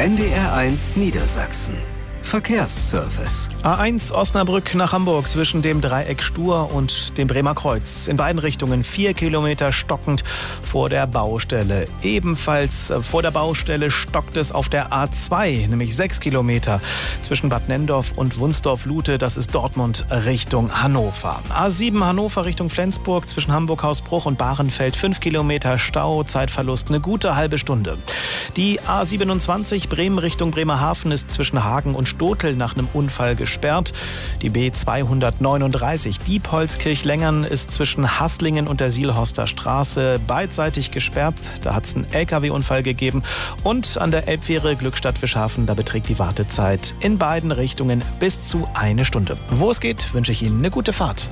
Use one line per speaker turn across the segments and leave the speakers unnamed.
NDR1 Niedersachsen. Verkehrsservice.
A1 Osnabrück nach Hamburg zwischen dem Dreieck Stur und dem Bremer Kreuz. In beiden Richtungen 4 Kilometer stockend vor der Baustelle. Ebenfalls vor der Baustelle stockt es auf der A2, nämlich 6 Kilometer zwischen Bad Nenndorf und Wunsdorf-Lute. Das ist Dortmund Richtung Hannover. A7 Hannover Richtung Flensburg zwischen Hamburg-Hausbruch und Bahrenfeld 5 Kilometer Stau. Zeitverlust eine gute halbe Stunde. Die A27 Bremen Richtung Bremerhaven ist zwischen Hagen und Stotel nach einem Unfall gesperrt. Die B239 Diepholzkirch-Lengern ist zwischen Hasslingen und der Sielhorster Straße beidseitig gesperrt. Da hat es einen LKW-Unfall gegeben. Und an der Elbfähre Glückstadt-Fischhafen, da beträgt die Wartezeit in beiden Richtungen bis zu 1 Stunde. Wo es geht, wünsche ich Ihnen eine gute Fahrt.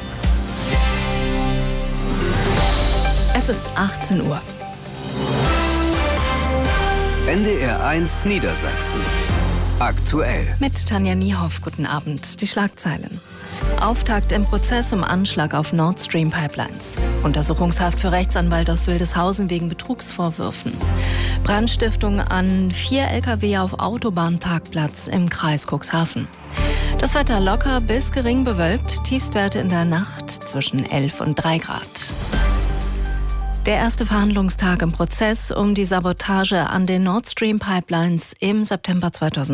Es ist 18 Uhr.
NDR1 Niedersachsen. Aktuell.
Mit Tanja Niehoff, guten Abend. Die Schlagzeilen. Auftakt im Prozess um Anschlag auf Nord Stream Pipelines. Untersuchungshaft für Rechtsanwalt aus Wildeshausen wegen Betrugsvorwürfen. Brandstiftung an 4 Lkw auf Autobahnparkplatz im Kreis Cuxhaven. Das Wetter locker bis gering bewölkt. Tiefstwerte in der Nacht zwischen 11 und 3 Grad. Der erste Verhandlungstag im Prozess um die Sabotage an den Nord Stream Pipelines im September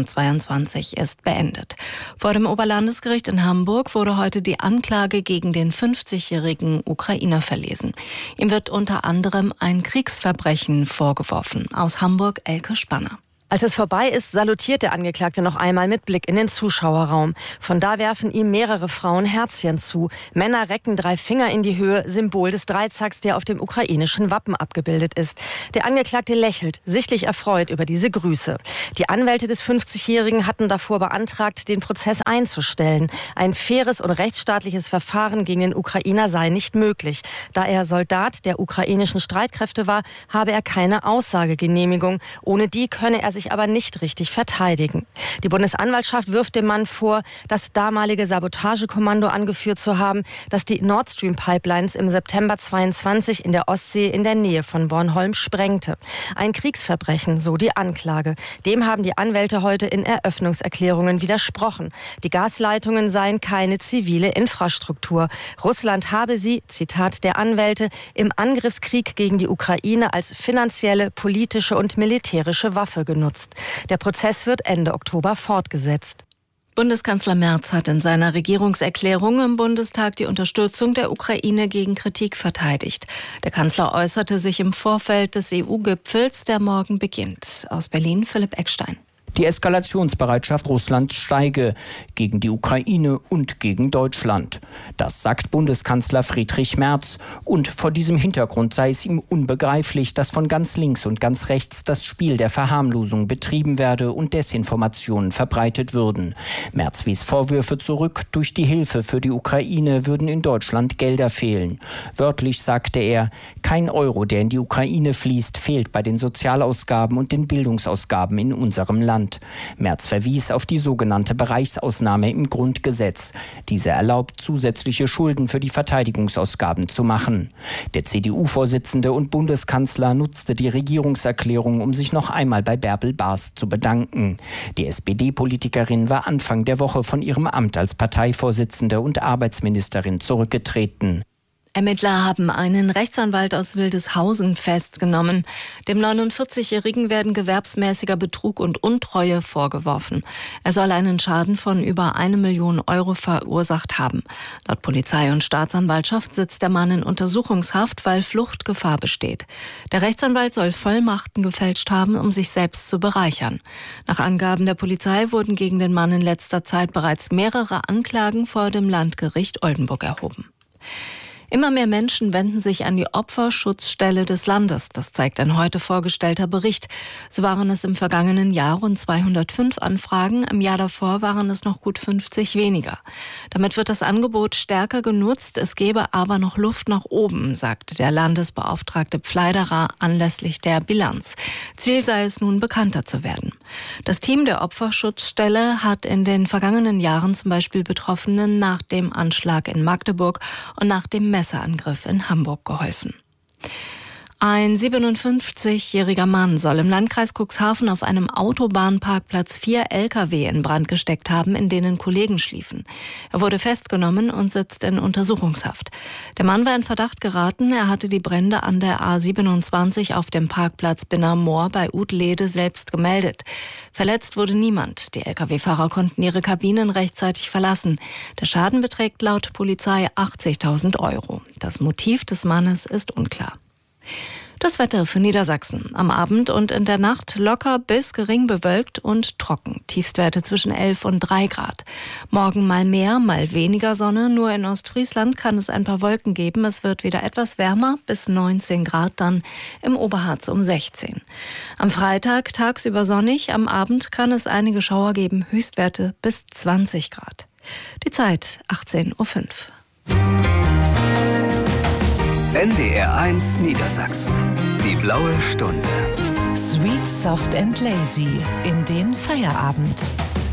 2022 ist beendet. Vor dem Oberlandesgericht in Hamburg wurde heute die Anklage gegen den 50-jährigen Ukrainer verlesen. Ihm wird unter anderem ein Kriegsverbrechen vorgeworfen. Aus Hamburg Elke Spanner.
Als es vorbei ist, salutiert der Angeklagte noch einmal mit Blick in den Zuschauerraum. Von da werfen ihm mehrere Frauen Herzchen zu. Männer recken 3 Finger in die Höhe, Symbol des Dreizacks, der auf dem ukrainischen Wappen abgebildet ist. Der Angeklagte lächelt, sichtlich erfreut über diese Grüße. Die Anwälte des 50-Jährigen hatten davor beantragt, den Prozess einzustellen. Ein faires und rechtsstaatliches Verfahren gegen den Ukrainer sei nicht möglich. Da er Soldat der ukrainischen Streitkräfte war, habe er keine Aussagegenehmigung. Ohne die könne er sich aber nicht richtig verteidigen. Die Bundesanwaltschaft wirft dem Mann vor, das damalige Sabotagekommando angeführt zu haben, das die Nord Stream Pipelines im September 22 in der Ostsee in der Nähe von Bornholm sprengte. Ein Kriegsverbrechen, so die Anklage. Dem haben die Anwälte heute in Eröffnungserklärungen widersprochen. Die Gasleitungen seien keine zivile Infrastruktur. Russland habe sie, Zitat der Anwälte, im Angriffskrieg gegen die Ukraine als finanzielle, politische und militärische Waffe genutzt. Der Prozess wird Ende Oktober fortgesetzt.
Bundeskanzler Merz hat in seiner Regierungserklärung im Bundestag die Unterstützung der Ukraine gegen Kritik verteidigt. Der Kanzler äußerte sich im Vorfeld des EU-Gipfels, der morgen beginnt. Aus Berlin Philipp Eckstein.
Die Eskalationsbereitschaft Russlands steige gegen die Ukraine und gegen Deutschland. Das sagt Bundeskanzler Friedrich Merz. Und vor diesem Hintergrund sei es ihm unbegreiflich, dass von ganz links und ganz rechts das Spiel der Verharmlosung betrieben werde und Desinformationen verbreitet würden. Merz wies Vorwürfe zurück, durch die Hilfe für die Ukraine würden in Deutschland Gelder fehlen. Wörtlich sagte er, kein Euro, der in die Ukraine fließt, fehlt bei den Sozialausgaben und den Bildungsausgaben in unserem Land. Merz verwies auf die sogenannte Bereichsausnahme im Grundgesetz. Diese erlaubt, zusätzliche Schulden für die Verteidigungsausgaben zu machen. Der CDU-Vorsitzende und Bundeskanzler nutzte die Regierungserklärung, um sich noch einmal bei Bärbel Bas zu bedanken. Die SPD-Politikerin war Anfang der Woche von ihrem Amt als Parteivorsitzende und Arbeitsministerin zurückgetreten.
Ermittler haben einen Rechtsanwalt aus Wildeshausen festgenommen. Dem 49-Jährigen werden gewerbsmäßiger Betrug und Untreue vorgeworfen. Er soll einen Schaden von über 1 Million Euro verursacht haben. Laut Polizei und Staatsanwaltschaft sitzt der Mann in Untersuchungshaft, weil Fluchtgefahr besteht. Der Rechtsanwalt soll Vollmachten gefälscht haben, um sich selbst zu bereichern. Nach Angaben der Polizei wurden gegen den Mann in letzter Zeit bereits mehrere Anklagen vor dem Landgericht Oldenburg erhoben. Immer mehr Menschen wenden sich an die Opferschutzstelle des Landes. Das zeigt ein heute vorgestellter Bericht. So waren es im vergangenen Jahr rund 205 Anfragen. Im Jahr davor waren es noch gut 50 weniger. Damit wird das Angebot stärker genutzt. Es gäbe aber noch Luft nach oben, sagte der Landesbeauftragte Pfleiderer anlässlich der Bilanz. Ziel sei es nun, bekannter zu werden. Das Team der Opferschutzstelle hat in den vergangenen Jahren zum Beispiel Betroffenen nach dem Anschlag in Magdeburg und nach dem Messerangriff in Hamburg geholfen. Ein 57-jähriger Mann soll im Landkreis Cuxhaven auf einem Autobahnparkplatz 4 Lkw in Brand gesteckt haben, in denen Kollegen schliefen. Er wurde festgenommen und sitzt in Untersuchungshaft. Der Mann war in Verdacht geraten, er hatte die Brände an der A27 auf dem Parkplatz Binnermoor bei Utlede selbst gemeldet. Verletzt wurde niemand. Die Lkw-Fahrer konnten ihre Kabinen rechtzeitig verlassen. Der Schaden beträgt laut Polizei 80.000 €. Das Motiv des Mannes ist unklar. Das Wetter für Niedersachsen. Am Abend und in der Nacht locker bis gering bewölkt und trocken. Tiefstwerte zwischen 11 und 3 Grad. Morgen mal mehr, mal weniger Sonne. Nur in Ostfriesland kann es ein paar Wolken geben. Es wird wieder etwas wärmer, bis 19 Grad, dann im Oberharz um 16. Am Freitag tagsüber sonnig. Am Abend kann es einige Schauer geben. Höchstwerte bis 20 Grad. Die Zeit 18:05 Uhr.
NDR1 Niedersachsen. Die blaue Stunde.
Sweet, soft and lazy in den Feierabend.